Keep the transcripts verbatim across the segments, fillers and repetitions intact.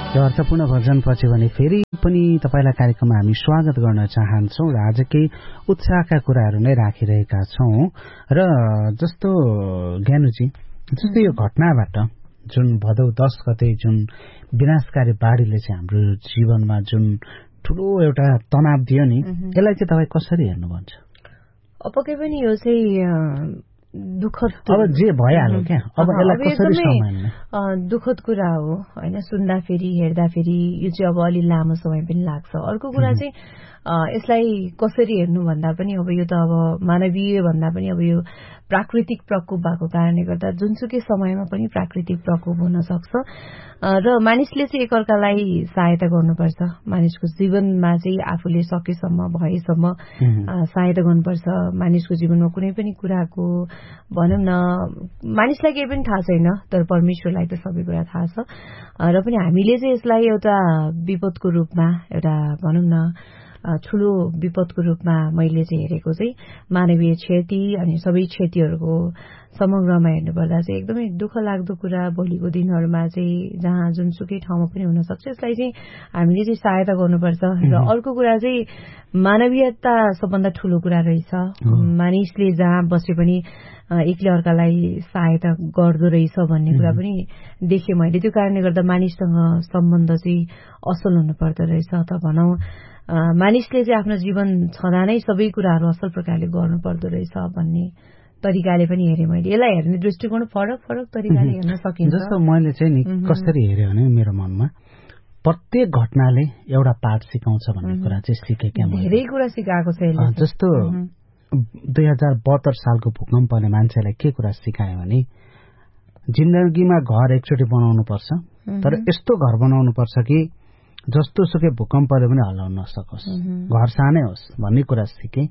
यो अर्थपूर्ण भजनपछि भने फेरि पनि तपाईलाई कार्यक्रममा हामी स्वागत गर्न चाहन्छौं र आज केही उत्साहका कुराहरू नै राखिरहेका छौं र जस्तो ज्ञानुजी जस्तो यो घटनाबाट जुन भदौ दस गते जुन विनाशकारी बाढीले चाहिँ हाम्रो जीवनमा जुन ठूलो एउटा तनाव दियो नि यसलाई चाहिँ तपाई कसरी हेर्नुहुन्छ? पक्कै पनि यो चाहिँ दुखद अब जे भइहाल्यो क्या अब यसलाई कसरी सम्हाल्ने दुखद कुरा हो हैन। सुन्दाखेरि हेर्दाखेरि यो चाहिँ अब अलि लामो समय पनि लाग्छ। अर्को कुरा चाहिँ यसलाई कसरी हेर्नु भन्दा पनि अब यो त अब मानवीय भन्दा पनि अब यो प्राकृतिक प्रकोप भएको कारणले गर्दा जुनसुकै समयमा पनि प्राकृतिक प्रकोप हुन सक्छ र मानिसले चाहिँ एकअर्कालाई सहायता गर्नुपर्छ। मानिसको जीवनमा चाहिँ आफूले सकेसम्म भएसम्म सहायता गर्नुपर्छ। मानिसको जीवनमा कुनै पनि कुराको भनौं न मानिसलाई केही पनि थाहा छैन तर परमेश्वरलाई त सबै कुरा थाहा छ र पनि हामीले चाहिँ यसलाई एउटा विपदको रूपमा एउटा भनौं न ठूलो विपदको रूपमा मैले चाहिँ हेरेको चाहिँ मानवीय क्षति अनि सबै क्षतिहरूको समग्रमा हेर्नुपर्दा चाहिँ एकदमै दुःख लाग्दो कुरा भोलिको दिनहरूमा चाहिँ जहाँ जुनसुकै ठाउँमा पनि हुन सक्छ। यसलाई चाहिँ हामीले चाहिँ सहायता गर्नुपर्छ र अर्को कुरा चाहिँ मानवीयता सबभन्दा ठूलो कुरा रहेछ। मानिसले जहाँ बसे पनि एकले अर्कालाई सहायता गर्दो रहेछ भन्ने कुरा पनि देखेँ मैले। त्यो कारणले गर्दा मानिससँग सम्बन्ध चाहिँ असल हुनु पर्दो रहेछ त भनौं मानिसले चाहिँ आफ्नो जीवन छँदा नै सबै कुराहरू असल प्रकारले गर्नु पर्दो रहेछ भन्ने तरिकाले पनि हेरेँ मैले। यसलाई हेर्ने दृष्टिकोण फरक फरक तरिकाले हेर्न सकिन्छ। जस्तो मैले चाहिँ नि कसरी हेरेँ भने मेरो मनमा प्रत्येक घटनाले एउटा पाठ सिकाउँछ भन्ने कुरा चाहिँ सिकेँ क्या। धेरै कुरा सिकाएको छ यसले। जस्तो दुई हजार बहत्तर सालको भूकम्पले मान्छेलाई के कुरा सिकायो भने जिन्दगीमा घर एकचोटि बनाउनु पर्छ तर यस्तो घर बनाउनु पर्छ कि जस्तो सुकै भूकम्पले पनि हल्लाउन नसकोस्, घर सानै होस् भन्ने कुरा सिके।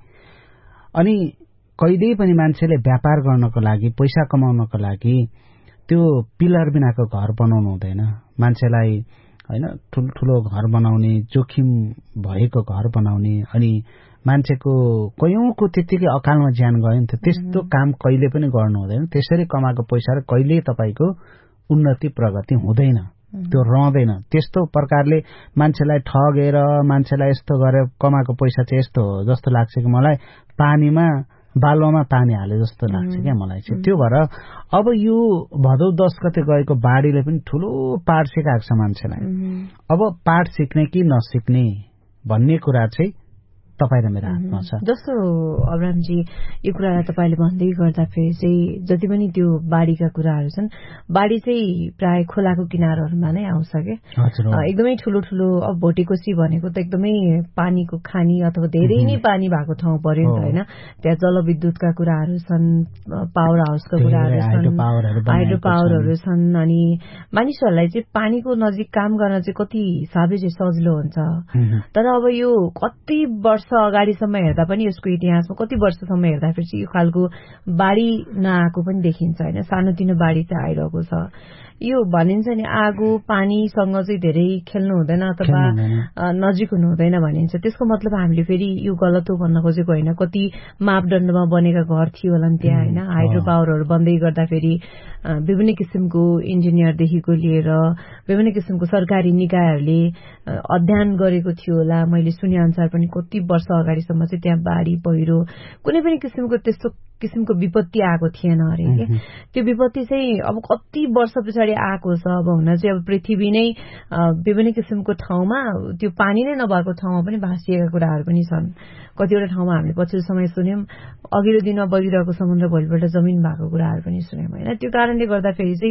अनि कहिल्यै पनि मान्छेले व्यापार गर्नको लागि पैसा कमाउनको लागि त्यो पिलर बिनाको घर बनाउनु हुँदैन। मान्छेलाई हैन ठुलो घर बनाउने जोखिम भएको घर बनाउने अनि मान्छेको कयौंको त्यतिकै अकालमा ज्यान गयो नि त त्यस्तो काम कहिले पनि गर्नु हुँदैन। त्यसरी कमाएको पैसा र कहिल्यै तपाईको उन्नति प्रगति हुँदैन, त्यो रहँदैन। त्यस्तो प्रकारले मान्छेलाई ठगेर मान्छेलाई यस्तो गरेर कमाएको पैसा चाहिँ यस्तो हो जस्तो लाग्छ कि मलाई पानीमा बालुवामा पानी हाले जस्तो लाग्छ क्या मलाई चाहिँ। त्यो भएर अब यो भदौ दस गते गएको बाढीले पनि ठूलो पाठ सिकाएको छ मान्छेलाई। अब पाठ सिक्ने कि नसिक्ने भन्ने कुरा चाहिँ तपाईँ र मेरो हातमा छ। जस्तो अब्रामजी यो कुरालाई तपाईँले भन्दै गर्दाखेरि चाहिँ जति पनि त्यो बाढीका कुराहरू छन् बाढी चाहिँ प्राय खोलाको किनारहरूमा नै आउँछ क्या। एकदमै ठूलो ठूलो अब भोटेकोशी भनेको त एकदमै पानीको खानी अथवा धेरै नै पानी भएको ठाउँ पर्यो नि त हैन। त्यहाँ जलविद्युतका कुराहरू छन्, पावर हाउसका कुराहरू छन्, हाइड्रो पावरहरू छन् अनि मानिसहरूलाई चाहिँ पानीको नजिक काम गर्न चाहिँ कति हिसाबले चाहिँ सजिलो हुन्छ। तर अब यो कति वर्ष अगाडिसम्म हेर्दा पनि यसको इतिहासमा कति वर्षसम्म हेर्दाखेरि चाहिँ यो खालको बाढी नआएको पनि देखिन्छ हैन। सानोतिनो बाढी चाहिँ आइरहेको छ। यो भनिन्छ नि आगो पानीसँग चाहिँ धेरै खेल्नु हुँदैन अथवा नजिक हुनु हुँदैन भनिन्छ। त्यसको मतलब हामीले फेरि यो गलत हो भन्न खोजेको होइन। कति मापदण्डमा बनेका घर थियो होला नि त्यहाँ हैन। हाइड्रो पावरहरू बन्दै गर्दाखेरि विभिन्न किसिमको इन्जिनियरदेखिको लिएर विभिन्न किसिमको सरकारी निकायहरूले अध्ययन गरेको थियो होला। मैले सुने अनुसार पनि कति वर्ष अगाडिसम्म चाहिँ त्यहाँ बाढी पहिरो कुनै पनि किसिमको त्यस्तो किसिमको विपत्ति आएको थिएन अरे के। त्यो विपत्ति चाहिँ अब कति वर्ष पछाडि आएको छ। अब हुन चाहिँ अब पृथ्वी नै विभिन्न किसिमको ठाउँमा त्यो पानी नै नभएको ठाउँमा पनि भाँसिएका कुराहरू पनि छन्। कतिवटा ठाउँमा हामीले पछिल्लो समय सुन्यौं अघिल्लो दिनमा बगिरहेको समुद्र भोलिपल्ट जमिन भएको कुराहरू पनि सुन्यौं हैन। त्यो कारणले गर्दाखेरि चाहिँ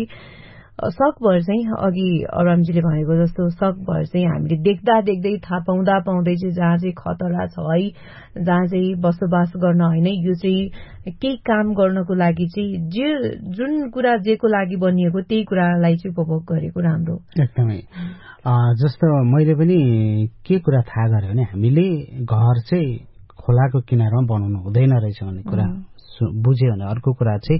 सकभर चाहिँ अघि अब्रामजीले भनेको जस्तो सकभर चाहिँ हामीले देख्दा देख्दै थाहा पाउँदा पाउँदै चाहिँ जहाँ चाहिँ खतरा छ है, जहाँ चाहिँ बसोबास गर्न होइन यो चाहिँ केही काम गर्नको लागि चाहिँ जे जुन कुरा जेको लागि बनिएको त्यही कुरालाई चाहिँ उपभोग गरेको राम्रो। एकदमै जस्तो मैले पनि के कुरा थाहा गरेँ भने हामीले घर चाहिँ खोलाको किनारमा बनाउनु हुँदैन रहेछ भन्ने कुरा बुझ्यो भने अर्को कुरा चाहिँ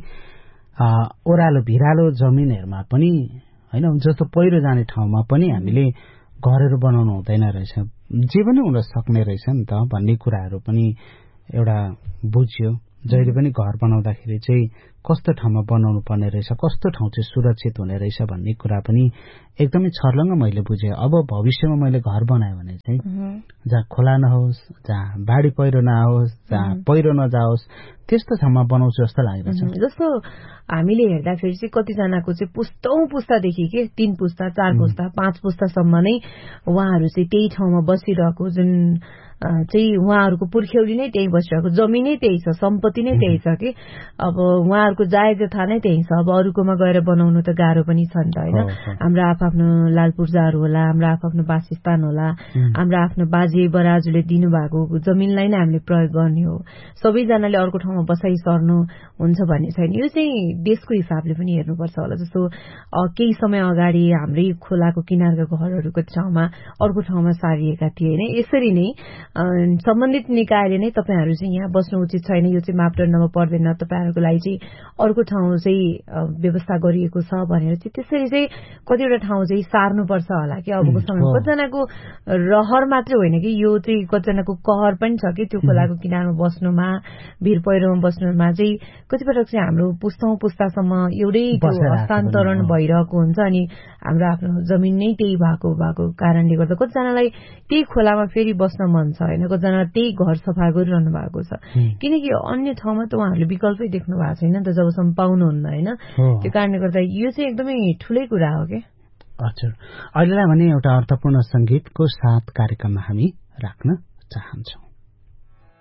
ओह्रालो भिरालो जमिनहरूमा पनि हैन जस्तो पहिरो जाने ठाउँमा पनि हामीले घरहरू बनाउनु हुँदैन रहेछ। जे पनि हुन सक्ने रहेछ नि त भन्ने कुराहरू पनि एउटा बुझ्यो। जहिले पनि घर बनाउँदाखेरि चाहिँ कस्तो ठाउँमा बनाउनु पर्ने रहेछ, कस्तो ठाउँ चाहिँ सुरक्षित हुने रहेछ भन्ने कुरा पनि एकदमै छर्लङ्ग मैले बुझेँ। अब भविष्यमा मैले घर बनाएँ भने चाहिँ जहाँ खोला नहोस्, जहाँ बाढी पहिरो नआओस्, जहाँ पहिरो नजाओस्, त्यस्तो ठाउँमा बनाउँछु जस्तो लागिरहेछ। जस्तो हामीले हेर्दाखेरि चाहिँ कतिजनाको चाहिँ पुस्तौं पुस्तादेखि के तीन पुस्ता, चार पुस्ता, पाँच पुस्तासम्म नै उहाँहरू चाहिँ त्यही ठाउँमा बसिरहेको, जुन चाहिँ उहाँहरूको पुर्ख्यौली नै त्यही बसिरहेको, जमिनै त्यही छ, सम्पत्ति नै त्यही छ कि अब उहाँहरूको जायज था नै त्यही छ। अब अरूकोमा गएर बनाउनु त गाह्रो पनि छ नि त होइन। हाम्रो आफ्नो लाल पूर्जाहरू होला, हाम्रो आफ्नो वासस्थान होला, हाम्रो आफ्नो बाजे बराजुले दिनुभएको जमिनलाई नै हामीले प्रयोग गर्ने हो। सबैजनाले अर्को ठाउँमा बसाइ सर्नु हुन्छ भन्ने छैन। यो चाहिँ देशको हिसाबले पनि हेर्नुपर्छ होला। जस्तो केही समय अगाडि हाम्रै खोलाको किनारका घरहरूको ठाउँमा अर्को ठाउँमा सारिएका थिए होइन। यसरी नै सम्बन्धित निकायले नै तपाईहरू चाहिँ यहाँ बस्नु उचित छैन, यो चाहिँ मापदण्डमा पर्दैन, तपाईहरूको लागि चाहिँ अर्को ठाउँ चाहिँ व्यवस्था गरिएको छ भनेर चाहिँ त्यसरी चाहिँ कतिवटा ठाउँ चाहिँ सार्नुपर्छ होला कि अबको समयमा। कतिजनाको रहर मात्रै होइन कि यो चाहिँ कतिजनाको कहर पनि छ कि त्यो खोलाको किनारमा बस्नुमा, भिर पहिरोमा बस्नुमा चाहिँ कतिपटक चाहिँ हाम्रो पुस्तौं पुस्तासम्म एउटै हस्तान्तरण भइरहेको हुन्छ अनि हाम्रो आफ्नो जमिन नै त्यही भएको भएको कारणले गर्दा कतिजनालाई त्यही खोलामा फेरि बस्न मन छ होइन, कतिजना त्यही घर सफा गरिरहनु भएको छ। किनकि अन्य ठाउँमा त उहाँहरूले विकल्पै देख्नु भएको छैन नि त जबसम्म पाउनुहुन्न होइन। त्यो कारणले गर्दा यो चाहिँ एकदमै ठुलै कुरा हो कि। हजुर, अहिलेलाई भने एउटा अर्थपूर्ण संगीतको साथ कार्यक्रममा हामी राख्न चाहन्छौँ।